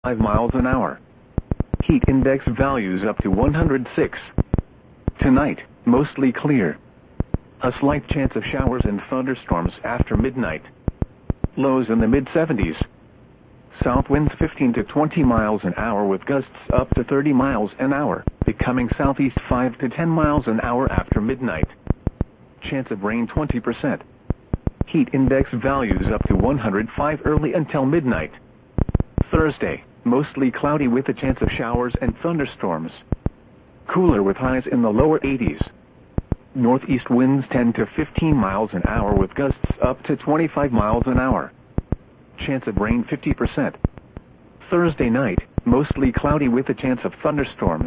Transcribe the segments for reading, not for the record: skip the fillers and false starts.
5 miles an hour. Heat index values up to 106. Tonight, mostly clear. A slight chance of showers and thunderstorms after midnight. Lows in the mid-70s. South winds 15 to 20 miles an hour with gusts up to 30 miles an hour, becoming southeast 5 to 10 miles an hour after midnight. Chance of rain 20%. Heat index values up to 105 early until midnight. Thursday, mostly cloudy with a chance of showers and thunderstorms. Cooler with highs in the lower 80s. Northeast winds 10 to 15 miles an hour with gusts up to 25 miles an hour. Chance of rain 50%. Thursday night, mostly cloudy with a chance of thunderstorms.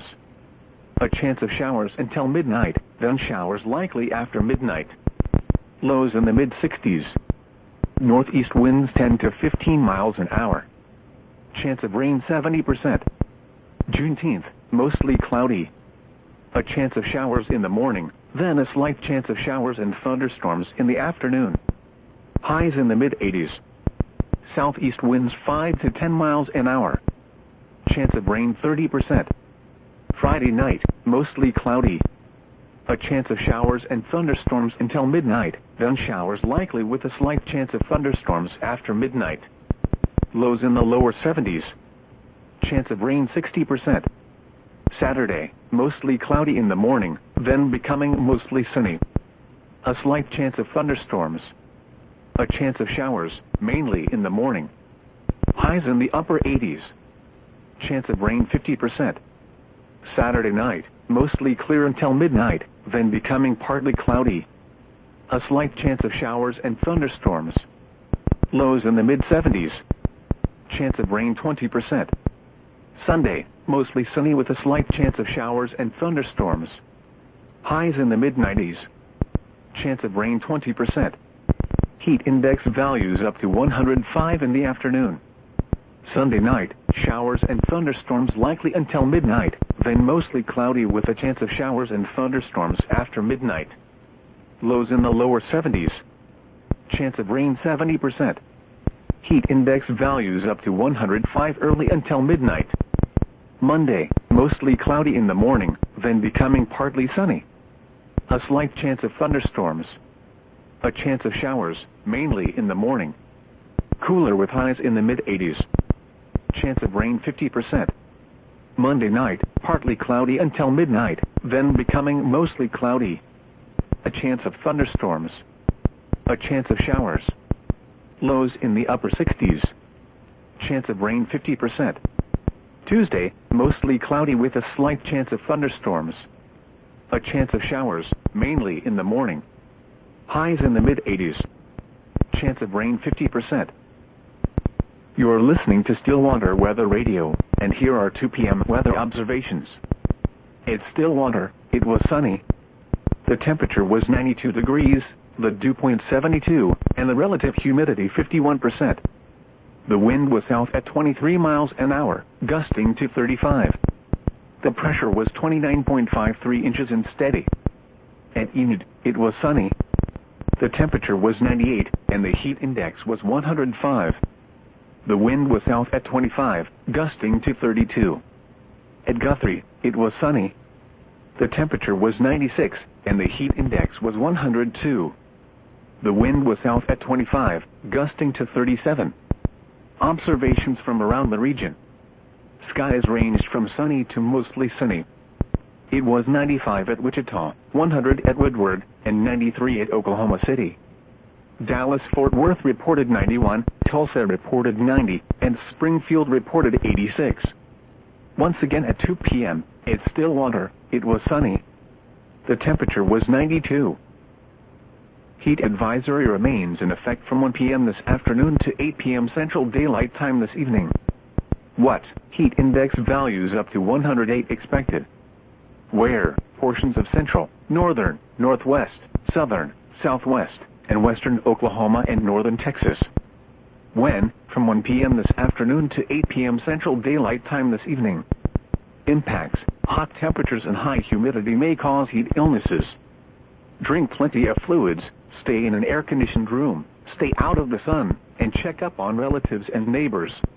A chance of showers until midnight, then showers likely after midnight. Lows in the mid-60s. Northeast winds 10 to 15 miles an hour. Chance of rain 70%. Juneteenth, mostly cloudy. A chance of showers in the morning, then a slight chance of showers and thunderstorms in the afternoon. Highs in the mid-80s. Southeast winds 5 to 10 miles an hour. Chance of rain 30%. Friday night, mostly cloudy. A chance of showers and thunderstorms until midnight, then showers likely with a slight chance of thunderstorms after midnight. Lows in the lower 70s. Chance of rain 60%. Saturday, mostly cloudy in the morning, then becoming mostly sunny. A slight chance of thunderstorms. A chance of showers, mainly in the morning. Highs in the upper 80s. Chance of rain 50%. Saturday night, mostly clear until midnight, then becoming partly cloudy. A slight chance of showers and thunderstorms. Lows in the mid-70s. Chance of rain 20%. Sunday, mostly sunny with a slight chance of showers and thunderstorms. Highs in the mid-90s. Chance of rain 20%. Heat index values up to 105 in the afternoon. Sunday night, showers and thunderstorms likely until midnight, then mostly cloudy with a chance of showers and thunderstorms after midnight. Lows in the lower 70s. Chance of rain 70%. Heat index values up to 105 early until midnight. Monday, mostly cloudy in the morning, then becoming partly sunny. A slight chance of thunderstorms. A chance of showers, mainly in the morning. Cooler with highs in the mid-80s. Chance of rain 50%. Monday night, partly cloudy until midnight, then becoming mostly cloudy. A chance of thunderstorms. A chance of showers. Lows in the upper 60s. Chance of rain 50%. Tuesday, mostly cloudy with a slight chance of thunderstorms. A chance of showers, mainly in the morning. Highs in the mid-80s. Chance of rain 50%. You're listening to Stillwater Weather Radio, and here are 2 p.m. weather observations. At Stillwater, it was sunny. The temperature was 92 degrees, the dew point 72, and the relative humidity 51%. The wind was south at 23 miles an hour, gusting to 35. The pressure was 29.53 inches and steady. At Enid, it was sunny. The temperature was 98, and the heat index was 105. The wind was south at 25, gusting to 32. At Guthrie, it was sunny. The temperature was 96, and the heat index was 102. The wind was south at 25, gusting to 37. Observations from around the region. Skies ranged from sunny to mostly sunny. It was 95 at Wichita, 100 at Woodward, and 93 at Oklahoma City. Dallas-Fort Worth reported 91, Tulsa reported 90, and Springfield reported 86. Once again at 2 p.m., at Stillwater, it was sunny. The temperature was 92. Heat advisory remains in effect from 1 p.m. this afternoon to 8 p.m. Central Daylight Time this evening. What? Heat index values up to 108 expected. Where? Portions of central, northern, northwest, southern, southwest, and western Oklahoma and northern Texas. When? From 1 p.m. this afternoon to 8 p.m. Central Daylight Time this evening. Impacts. Hot temperatures and high humidity may cause heat illnesses. Drink plenty of fluids, stay in an air-conditioned room, stay out of the sun, and check up on relatives and neighbors.